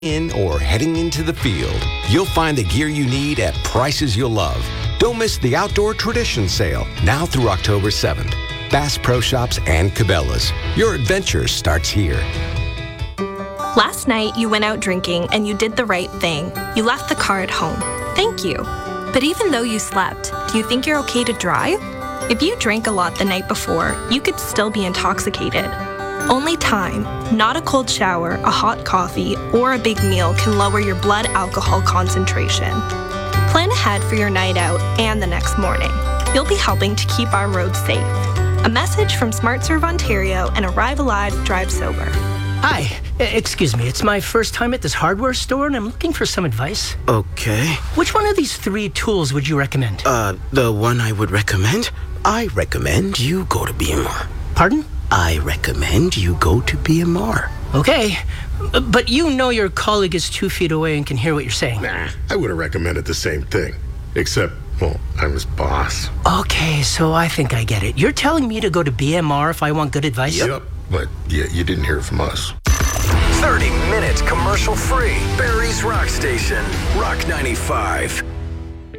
in or heading into the field, you'll find the gear you need at prices you'll love. Don't miss the Outdoor Tradition Sale, now through October 7th. Bass Pro Shops and Cabela's. Your adventure starts here. Last night, you went out drinking and you did the right thing. You left the car at home. Thank you. But even though you slept, do you think you're okay to drive? If you drank a lot the night before, you could still be intoxicated. Only time, not a cold shower, a hot coffee, or a big meal can lower your blood alcohol concentration. Plan ahead for your night out and the next morning. You'll be helping to keep our roads safe. A message from SmartServe Ontario and Arrive Alive, Drive Sober. Hi, excuse me, it's my first time at this hardware store and I'm looking for some advice. Okay. Which one of these 3 tools would you recommend? The one I would recommend? I recommend you go to BMR. Pardon? I recommend you go to BMR. Okay, but you know your colleague is 2 feet away and can hear what you're saying. Nah, I would have recommended the same thing. Except, well, I'm his boss. Okay, so I think I get it. You're telling me to go to BMR if I want good advice? Yep, but yeah, you didn't hear it from us. 30 minutes commercial free. Barrie's Rock Station. Rock 95.